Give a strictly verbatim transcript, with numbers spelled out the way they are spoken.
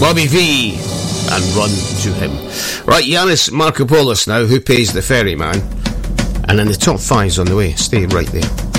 Bobby V and Run to Him. Right, Yanis Markopoulos now, Who Pays the Ferryman? And then the top five's on the way. Stay right there.